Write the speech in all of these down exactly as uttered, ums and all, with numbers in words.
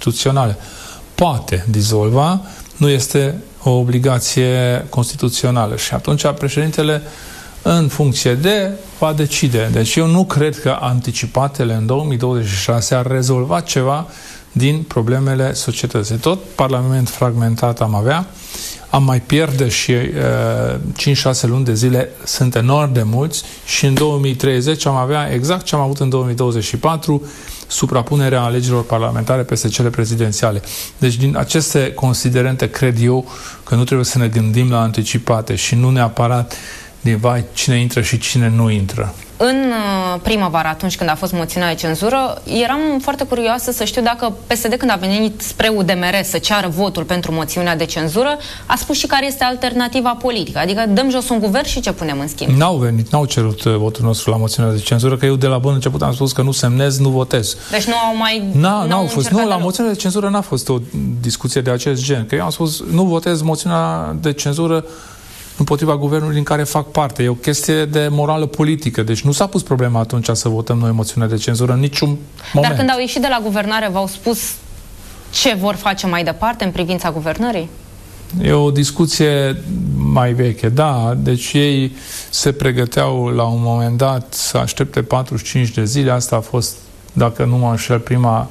constituționale. Poate dizolva, nu este o obligație constituțională. Și atunci președintele, în funcție de, va decide. Deci eu nu cred că anticipatele în două mii douăzeci și șase ar rezolva ceva din problemele societății. Tot parlament fragmentat am avea, am mai pierde și uh, cinci șase luni de zile sunt enorm de mulți și în două mii treizeci am avea exact ce am avut în două mii douăzeci și patru, suprapunerea alegerilor parlamentare peste cele prezidențiale. Deci din aceste considerente cred eu că nu trebuie să ne gândim la anticipate și nu neapărat de vai cine intră și cine nu intră. În primăvară, atunci când a fost moțiunea de cenzură, eram foarte curioasă să știu dacă P S D, când a venit spre U D M R să ceară votul pentru moțiunea de cenzură, a spus și care este alternativa politică. Adică dăm jos un guvern și ce punem în schimb? N-au venit, n-au cerut votul nostru la moțiunea de cenzură, că eu de la bun început am spus că nu semnez, nu votez. Deci nu au mai... N-au, n-au fost. Nu, la moțiunea de cenzură n-a fost o discuție de acest gen. Că eu am spus, nu votez moțiunea de cenzură împotriva guvernului din care fac parte. E o chestie de morală politică. Deci nu s-a pus problema atunci să votăm noi moțiunea de cenzură în niciun moment. Dar când au ieșit de la guvernare, v-au spus ce vor face mai departe în privința guvernării? E o discuție mai veche, da. Deci ei se pregăteau la un moment dat să aștepte patruzeci și cinci de zile. Asta a fost, dacă nu mă înșel, prima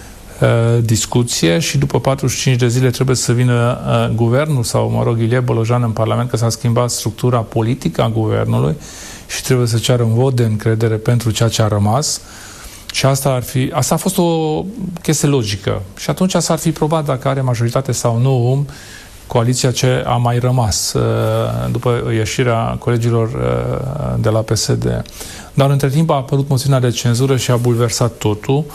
discuție și după patruzeci și cinci de zile trebuie să vină uh, guvernul sau, mă rog, Ilie Bolojan în Parlament, că s-a schimbat structura politică a guvernului și trebuie să ceară un vot de încredere pentru ceea ce a rămas. Și asta ar fi, asta a fost o chestie logică. Și atunci s-ar fi probat dacă are majoritate sau nu coaliția ce a mai rămas uh, după ieșirea colegilor uh, de la P S D. Dar între timp a apărut moțiunea de cenzură și a bulversat totul.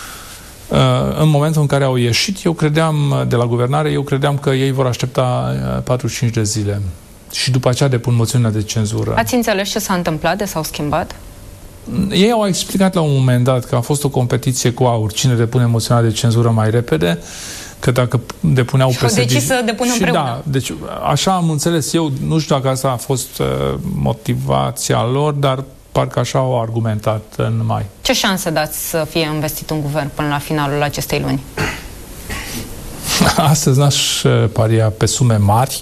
În momentul în care au ieșit, eu credeam, de la guvernare, eu credeam că ei vor aștepta patruzeci și cinci de zile. Și după aceea depun moțiunea de cenzură. Ați înțeles ce s-a întâmplat, de s-au schimbat? Ei au explicat la un moment dat că a fost o competiție cu aur. Cine depune moțiunea de cenzură mai repede, că dacă depuneau și P S D... Și au decis să depună și împreună. Da, deci așa am înțeles eu. Nu știu dacă asta a fost uh, motivația lor, dar parcă așa au argumentat în mai. Ce șanse dați să fie investit un guvern până la finalul acestei luni? Astăzi n-aș paria pe sume mari,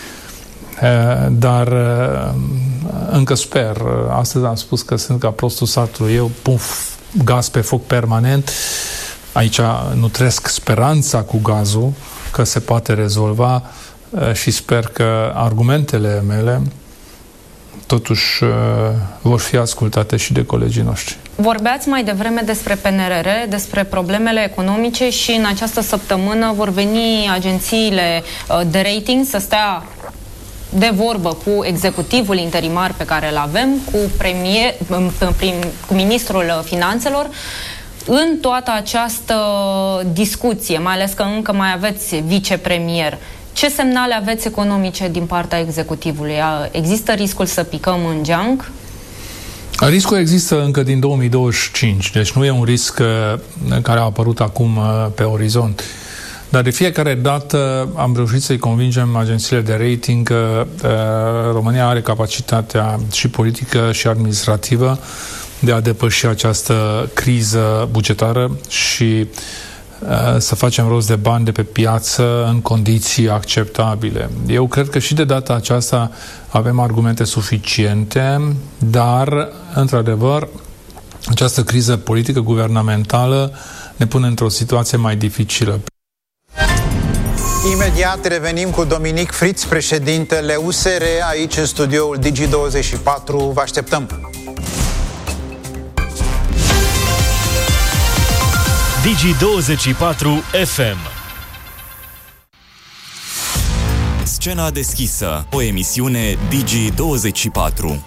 dar încă sper. Astăzi am spus că sunt ca prostul satului. Eu pun gaz pe foc permanent. Aici nu trăiesc speranța cu gazul că se poate rezolva și sper că argumentele mele totuși vor fi ascultate și de colegii noștri. Vorbeați mai devreme despre P N R R, despre problemele economice și în această săptămână vor veni agențiile de rating să stea de vorbă cu executivul interimar pe care îl avem, cu, premier, cu ministrul finanțelor. În toată această discuție, mai ales că încă mai aveți vicepremier, ce semnale aveți economice din partea executivului? Există riscul să picăm în geanc? Riscul există încă din două mii douăzeci și cinci, deci nu e un risc care a apărut acum pe orizont. Dar de fiecare dată am reușit să-i convingem agențiile de rating că România are capacitatea și politică și administrativă de a depăși această criză bugetară și să facem rost de bani de pe piață în condiții acceptabile. Eu cred că și de data aceasta avem argumente suficiente, dar, într-adevăr, această criză politică guvernamentală ne pune într-o situație mai dificilă. Imediat revenim cu Dominic Fritz, președintele U S R, aici în studioul Digi douăzeci și patru. Vă așteptăm! Digi douăzeci și patru F M. Scena deschisă, o emisiune Digi douăzeci și patru.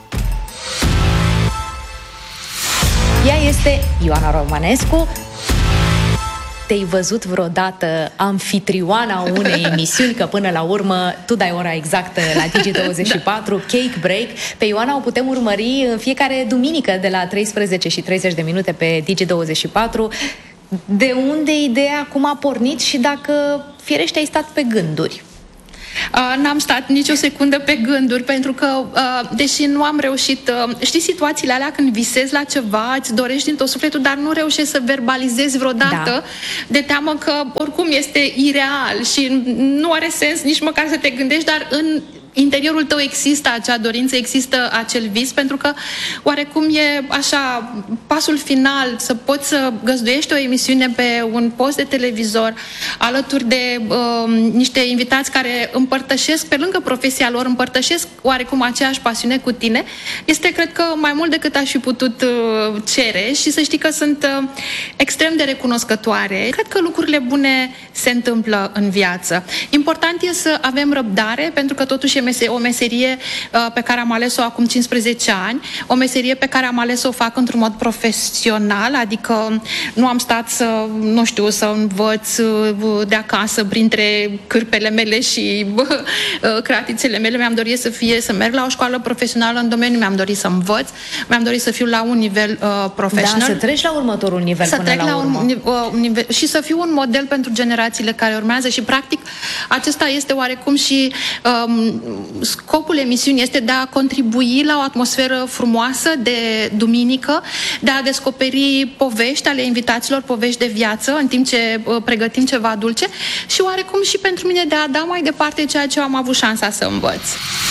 Ea este Ioana Romanescu. Te-ai văzut vreodată anfitrioana unei emisiuni, că până la urmă tu dai ora exactă la Digi douăzeci și patru, Cake Break. Pe Ioana o putem urmări în fiecare duminică de la treisprezece și treizeci de minute pe Digi douăzeci și patru. De unde ideea, cum a pornit și dacă firește ai stat pe gânduri? N-am stat nicio secundă pe gânduri, pentru că, deși nu am reușit, știi situațiile alea când visezi la ceva, îți dorești din tot sufletul, dar nu reușești să verbalizezi vreodată, da. de teamă că oricum este ireal și nu are sens nici măcar să te gândești, dar în interiorul tău există acea dorință, există acel vis, pentru că oarecum e așa pasul final, să poți să găzduiești o emisiune pe un post de televizor alături de uh, niște invitați care împărtășesc, pe lângă profesia lor, împărtășesc oarecum aceeași pasiune cu tine, este, cred că, mai mult decât aș fi putut uh, cere și să știi că sunt uh, extrem de recunoscătoare. Cred că lucrurile bune se întâmplă în viață. Important e să avem răbdare, pentru că totuși e o meserie uh, pe care am ales-o acum cincisprezece ani, o meserie pe care am ales să o fac într-un mod profesional, adică nu am stat să, nu știu, să învăț uh, de acasă printre cârpele mele și uh, cratițele mele. Mi-am dorit să fie, să merg la o școală profesională în domeniu, mi-am dorit să învăț, mi-am dorit să fiu la un nivel uh, profesional. Da, să treci la următorul nivel să până trec la, la urmă. Un, uh, un nivel, și să fiu un model pentru generațiile care urmează și, practic, acesta este oarecum și um, scopul emisiunii, este de a contribui la o atmosferă frumoasă de duminică, de a descoperi povești ale invitaților, povești de viață, în timp ce uh, pregătim ceva dulce și oarecum și pentru mine de a da mai departe ceea ce am avut șansa să învăț.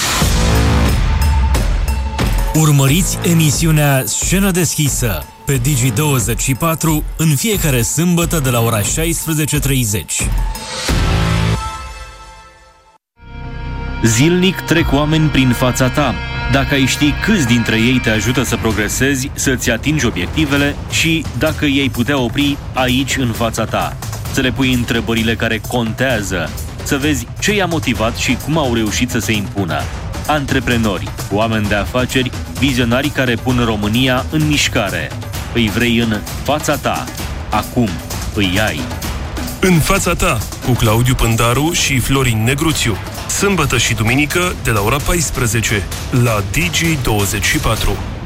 Urmăriți emisiunea Scenă deschisă pe Digi douăzeci și patru în fiecare sâmbătă de la ora șaisprezece treizeci. Zilnic trec oameni prin fața ta. Dacă ai ști câți dintre ei te ajută să progresezi, să-ți atingi obiectivele și dacă i-ai putea opri aici în fața ta, să le pui întrebările care contează, să vezi ce i-a motivat și cum au reușit să se impună. Antreprenori, oameni de afaceri, vizionari care pun România în mișcare. Îi vrei în fața ta. Acum îi ai. În fața ta, cu Claudiu Pândaru și Florin Negruțiu. Sâmbătă și duminică de la ora paisprezece la Digi douăzeci și patru.